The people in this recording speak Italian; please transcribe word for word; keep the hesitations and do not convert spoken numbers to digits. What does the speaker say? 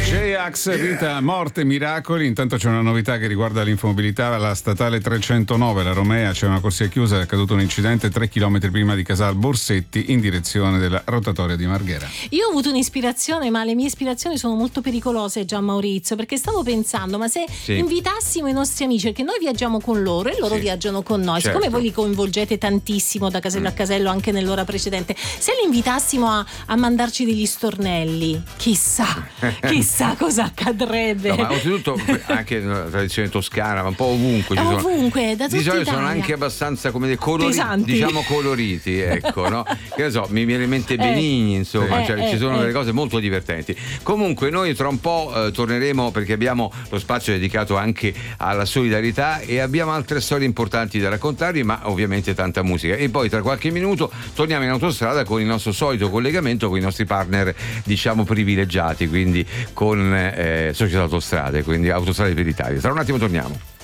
J-Ax, vita, morte, miracoli. Intanto c'è una novità che riguarda l'infomobilità. La statale trecentonove, la Romea, c'è una corsia chiusa, è accaduto un incidente tre chilometri prima di Casal Borsetti in direzione della rotatoria di Marghera. Io ho avuto un'ispirazione, ma le mie ispirazioni sono molto pericolose, Gian Maurizio, perché stavo pensando, ma se sì. invitassimo i nostri amici, perché noi viaggiamo con loro e loro sì. viaggiano con noi, certo. siccome voi li coinvolgete tantissimo da casello mm. a casello anche nell'ora precedente, se li invitassimo a, a mandarci degli stornelli, chissà chissà cosa accadrebbe. No, ma oltretutto anche nella tradizione toscana, ma un po' ovunque ci sono, ovunque, da tutta di solito Italia. sono anche abbastanza come dei colori, diciamo coloriti, ecco, no? Che ne so, mi viene in mente Benigni, insomma, eh, cioè, eh, ci sono eh. delle cose molto divertenti. Comunque noi tra un po' eh, torneremo, perché abbiamo lo spazio dedicato anche alla solidarietà e abbiamo altre storie importanti da raccontarvi, ma ovviamente tanta musica. E poi tra qualche minuto torniamo in autostrada con il nostro solito collegamento con i nostri partner, diciamo privilegiati, quindi con eh, Società Autostrade, quindi Autostrade per l'Italia. Tra un attimo torniamo.